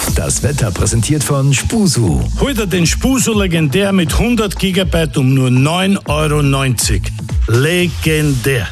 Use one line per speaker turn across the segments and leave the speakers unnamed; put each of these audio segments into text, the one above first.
Das Wetter präsentiert von Spusu.
Heute den Spusu legendär mit 100 GB um nur 9,90 €. Legendär.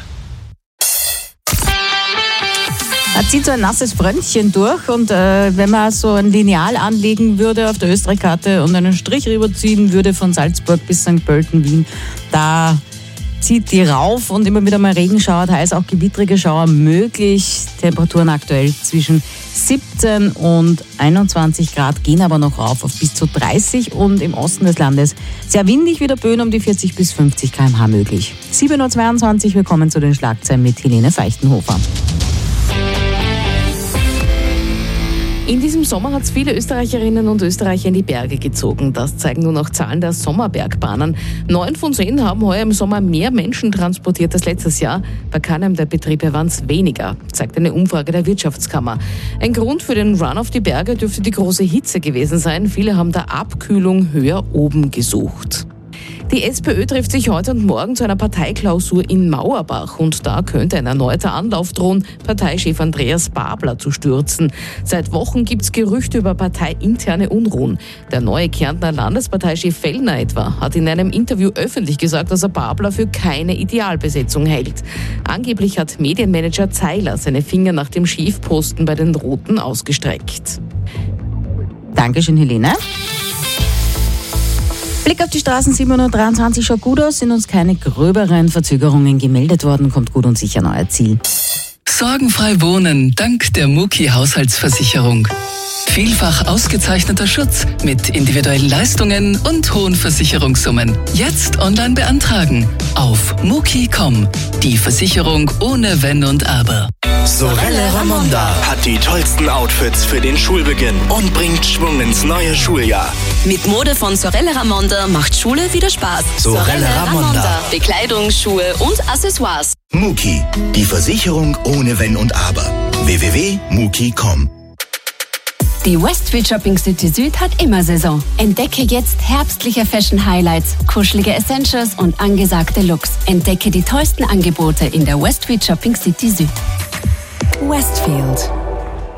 Er zieht so ein nasses Bröntchen durch und wenn man so ein Lineal anlegen würde auf der Österreich-Karte und einen Strich rüberziehen würde von Salzburg bis St. Pölten, Wien, da zieht die rauf und immer wieder mal Regenschauer, heiß auch gewittrige Schauer möglich. Temperaturen aktuell zwischen 17 und 21 Grad, gehen aber noch rauf auf bis zu 30 und im Osten des Landes sehr windig, wieder Böen um die 40 bis 50 km/h möglich. 7:22 Uhr, willkommen zu den Schlagzeilen mit Helene Feichtenhofer. In diesem Sommer hat es viele Österreicherinnen und Österreicher in die Berge gezogen. Das zeigen nun auch Zahlen der Sommerbergbahnen. 9 von 10 haben heuer im Sommer mehr Menschen transportiert als letztes Jahr. Bei keinem der Betriebe waren es weniger, zeigt eine Umfrage der Wirtschaftskammer. Ein Grund für den Run auf die Berge dürfte die große Hitze gewesen sein. Viele haben der Abkühlung höher oben gesucht. Die SPÖ trifft sich heute und morgen zu einer Parteiklausur in Mauerbach und da könnte ein erneuter Anlauf drohen, Parteichef Andreas Babler zu stürzen. Seit Wochen gibt es Gerüchte über parteiinterne Unruhen. Der neue Kärntner Landesparteichef Fellner etwa hat in einem Interview öffentlich gesagt, dass er Babler für keine Idealbesetzung hält. Angeblich hat Medienmanager Zeiler seine Finger nach dem Schiefposten bei den Roten ausgestreckt. Dankeschön, Helene. Blick auf die Straßen, 7:23 Uhr, schaut gut aus, sind uns keine gröberen Verzögerungen gemeldet worden, kommt gut und sicher an euer Ziel.
Sorgenfrei wohnen, dank der Muki Haushaltsversicherung. Vielfach ausgezeichneter Schutz mit individuellen Leistungen und hohen Versicherungssummen. Jetzt online beantragen auf muki.com. Die Versicherung ohne Wenn und Aber.
Sorelle Ramonda hat die tollsten Outfits für den Schulbeginn und bringt Schwung ins neue Schuljahr.
Mit Mode von Sorelle Ramonda macht Schule wieder Spaß.
Sorelle Ramonda.
Bekleidung, Schuhe und Accessoires.
Muki, die Versicherung ohne Wenn und Aber. www.muki.com.
Die Westfield Shopping City Süd hat immer Saison. Entdecke jetzt herbstliche Fashion Highlights, kuschelige Essentials und angesagte Looks. Entdecke die tollsten Angebote in der Westfield Shopping City Süd. Westfield.